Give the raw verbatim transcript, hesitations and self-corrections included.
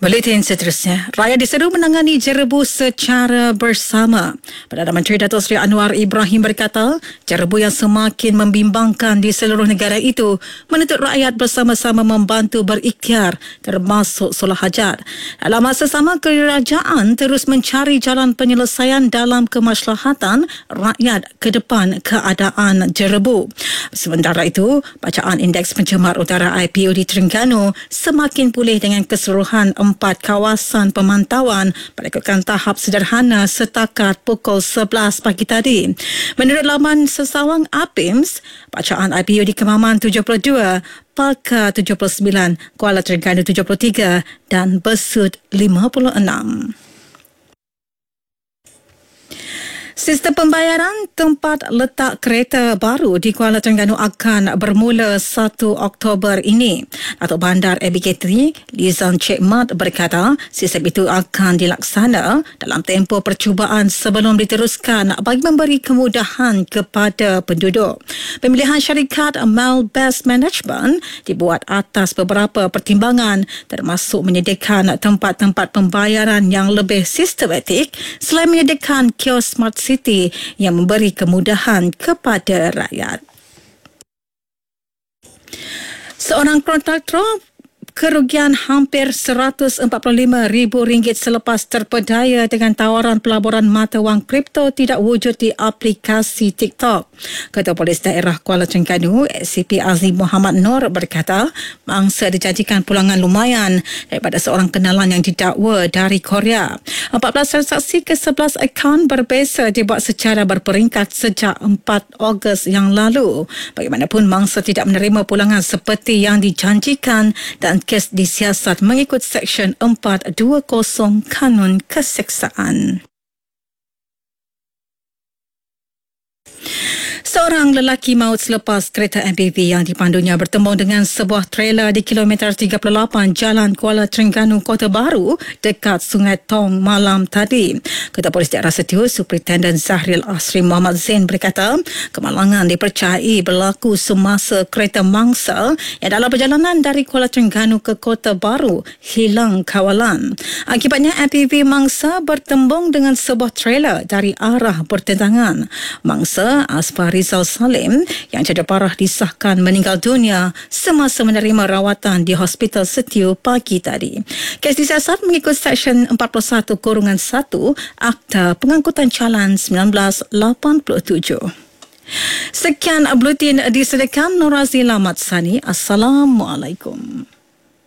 Buletin seterusnya, rakyat diseru menangani jerebu secara bersama. Perdana Menteri Datuk Seri Anwar Ibrahim berkata, jerebu yang semakin membimbangkan di seluruh negara itu menuntut rakyat bersama-sama membantu berikhtiar termasuk solah hajat. Dalam masa sama, kerajaan terus mencari jalan penyelesaian dalam kemaslahatan rakyat ke depan keadaan jerebu. Sementara itu, bacaan Indeks Pencemar Udara I P U di Terengganu semakin pulih dengan keseluruhan empat kawasan pemantauan melakukan tahap sederhana setakat pukul sebelas pagi tadi. Menurut laman Sesawang A P I M S, bacaan I P U di Kemaman tujuh puluh dua, Palka tujuh puluh sembilan, Kuala Terengganu tujuh puluh tiga dan Besut lima puluh enam. Sistem pembayaran tempat letak kereta baru di Kuala Terengganu akan bermula satu Oktober ini. Datuk Bandar A B K tiga, Lizan Cik Mat berkata, sistem itu akan dilaksana dalam tempoh percubaan sebelum diteruskan bagi memberi kemudahan kepada penduduk. Pemilihan syarikat Malbest Management dibuat atas beberapa pertimbangan termasuk menyediakan tempat-tempat pembayaran yang lebih sistematik selain menyediakan kios Smart City yang memberi kemudahan kepada rakyat. Seorang kontraktor kerugian hampir seratus empat puluh lima ribu ringgit selepas terpedaya dengan tawaran pelaburan mata wang kripto tidak wujud di aplikasi TikTok. Ketua Polis Daerah Kuala Terengganu, S C P Azim Muhammad Nur berkata, mangsa dijanjikan pulangan lumayan daripada seorang kenalan yang didakwa dari Korea. empat belas transaksi ke sebelas akaun berbeza dibuat secara berperingkat sejak empat Ogos yang lalu. Bagaimanapun, mangsa tidak menerima pulangan seperti yang dijanjikan dan kes disiasat mengikut Seksyen empat dua kosong Kanun Keseksaan. Seorang lelaki maut selepas kereta M P V yang dipandunya bertembung dengan sebuah trailer di kilometer tiga puluh lapan Jalan Kuala Terengganu, Kota Baru dekat Sungai Tong malam tadi. Ketua Polis Daerah Setiu, Superintendent Zahril Asri Muhammad Zain berkata, kemalangan dipercayai berlaku semasa kereta mangsa yang dalam perjalanan dari Kuala Terengganu ke Kota Baru hilang kawalan. Akibatnya M P V mangsa bertembung dengan sebuah trailer dari arah bertentangan. Mangsa Asfar Rizal Salim yang cedera parah disahkan meninggal dunia semasa menerima rawatan di Hospital Setiu pagi tadi. Kes disiasat mengikut Seksyen empat puluh satu satu Akta Pengangkutan Calan seribu sembilan ratus lapan puluh tujuh. Sekian buletin disediakan Nur Azila Matsani. Assalamualaikum.